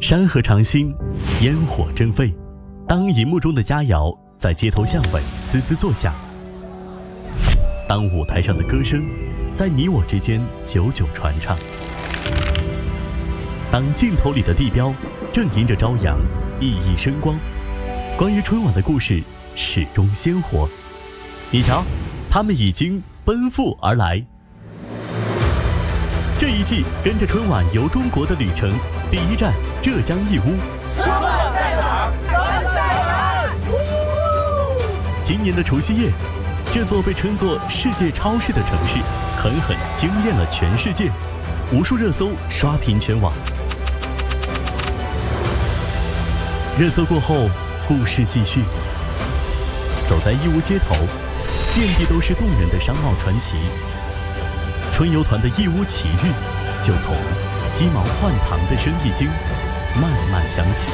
山河长新，烟火争飞。当荧幕中的佳肴在街头巷尾滋滋作响，当舞台上的歌声在你我之间久久传唱，当镜头里的地标正迎着朝阳熠熠生光，关于春晚的故事始终鲜活。你瞧，他们已经奔赴而来。这一季跟着春晚游中国的旅程，第一站浙江义乌。 春晚在哪儿？咱在哪儿？ 今年的除夕夜，这座被称作世界超市的城市，狠狠惊艳了全世界，无数热搜刷屏全网。热搜过后，故事继续。走在义乌街头，遍地都是动人的商贸传奇。春游团的义乌奇遇，就从鸡毛换糖的生意经慢慢讲起。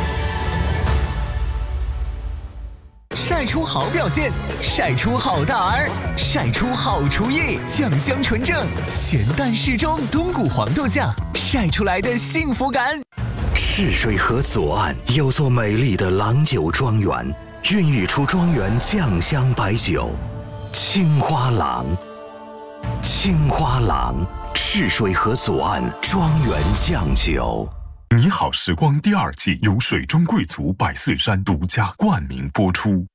晒出好表现，晒出好大儿，晒出好厨艺，酱香纯正，咸淡适中冬菇黄豆酱，晒出来的幸福感。 泗水河左岸有座美丽的郎酒庄园，孕育出庄园酱香白酒青花郎。青花郎，泗水河左岸庄园酱酒。 你好时光第2季由水中贵族百岁山独家冠名播出。